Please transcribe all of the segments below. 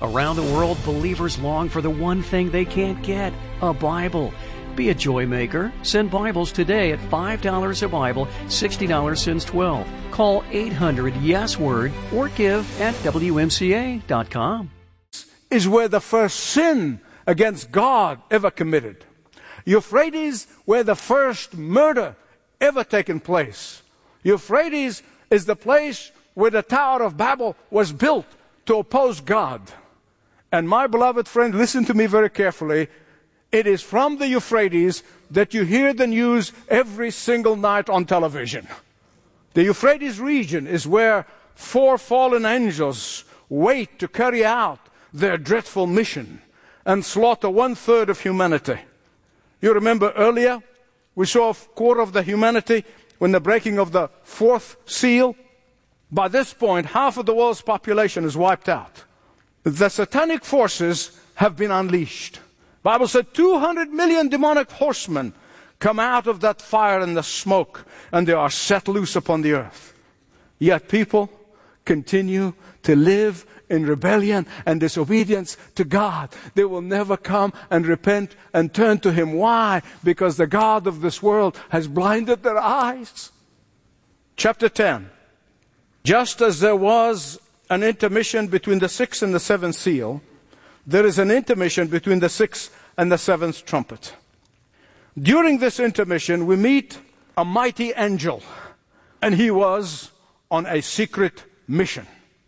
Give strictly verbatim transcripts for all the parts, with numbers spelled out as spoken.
Around the world, believers long for the one thing they can't get, a Bible. Be a joy maker. Send Bibles today at five dollars a Bible, sixty dollars since twelve. Call eight hundred yes word or give at W M C A dot com. Is where the first sin against God ever committed. Euphrates, where the first murder ever taken place. Euphrates is the place where the Tower of Babel was built to oppose God. And my beloved friend, listen to me very carefully. It is from the Euphrates that you hear the news every single night on television. The Euphrates region is where four fallen angels wait to carry out their dreadful mission and slaughter one-third of humanity. You remember earlier, we saw a quarter of the humanity when the breaking of the fourth seal. By this point, half of the world's population is wiped out. The satanic forces have been unleashed. The Bible said two hundred million demonic horsemen come out of that fire and the smoke, and they are set loose upon the earth. Yet people continue to live in rebellion and disobedience to God. They will never come and repent and turn to Him. Why? Because the God of this world has blinded their eyes. Chapter ten. Just as there was an intermission between the sixth and the seventh seal, there is an intermission between the sixth and the seventh trumpet. During this intermission, we meet a mighty angel, and he was on a secret mission.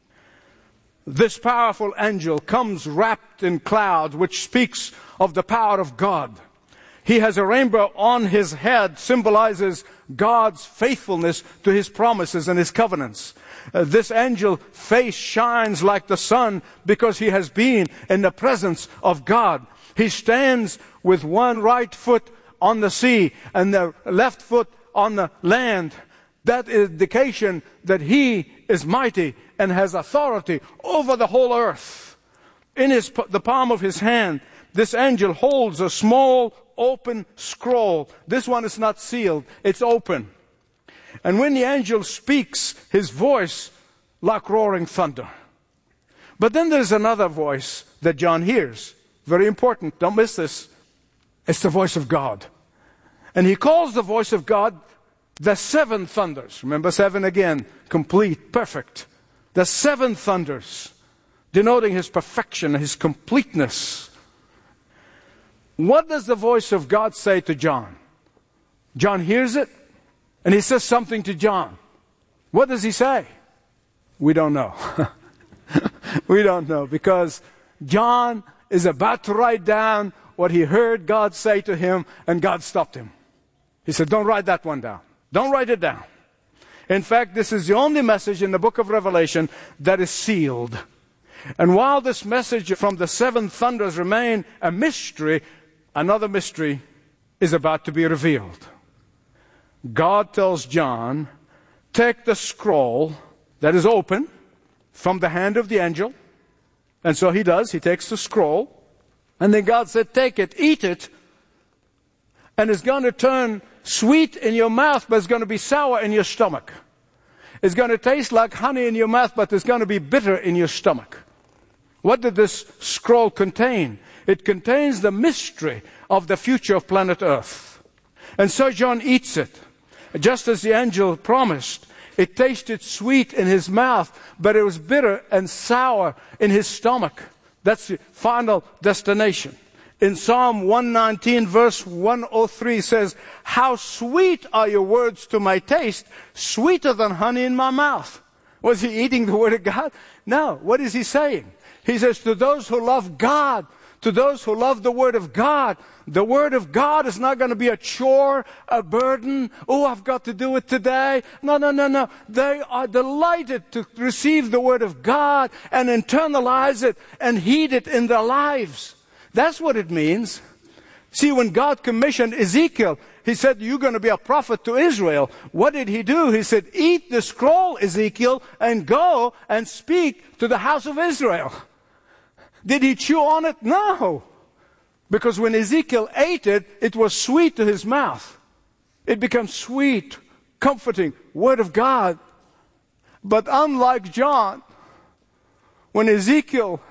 This powerful angel comes wrapped in clouds, which speaks of the power of God. He has a rainbow on his head, symbolizes God's faithfulness to His promises and His covenants. Uh, this angel face shines like the sun because he has been in the presence of God. He stands with one right foot on the sea and the left foot on the land. That is indication that he is mighty and has authority over the whole earth. In his, the palm of his hand, this angel holds a small open scroll. This one is not sealed, it's open. And when the angel speaks, his voice like roaring thunder. But then there's another voice that John hears. Very important, don't miss this. It's the voice of God. And he calls the voice of God the seven thunders. Remember seven again, complete, perfect. The seven thunders, denoting His perfection, His completeness. What does the voice of God say to John? John hears it, and he says something to John. What does he say? We don't know. We don't know, because John is about to write down what he heard God say to him, and God stopped him. He said, don't write that one down. Don't write it down. In fact, this is the only message in the book of Revelation that is sealed. And while this message from the seven thunders remain a mystery, another mystery is about to be revealed. God tells John, take the scroll that is open from the hand of the angel. And so he does. He takes the scroll. And then God said, take it, eat it. And it's going to turn sweet in your mouth, but it's going to be sour in your stomach. It's going to taste like honey in your mouth, but it's going to be bitter in your stomach. What did this scroll contain? It contains the mystery of the future of planet Earth. And so John eats it. Just as the angel promised, it tasted sweet in his mouth, but it was bitter and sour in his stomach. That's the final destination. In Psalm one nineteen, verse one oh three says, how sweet are your words to my taste, sweeter than honey in my mouth. Was he eating the Word of God? No. What is he saying? He says, to those who love God, to those who love the Word of God, the Word of God is not going to be a chore, a burden. Oh, I've got to do it today. No, no, no, no. They are delighted to receive the Word of God and internalize it and heed it in their lives. That's what it means. See, when God commissioned Ezekiel, He said, you're going to be a prophet to Israel. What did He do? He said, eat the scroll, Ezekiel, and go and speak to the house of Israel. Did he chew on it? No. Because when Ezekiel ate it, it was sweet to his mouth. It became sweet, comforting Word of God. But unlike John, when Ezekiel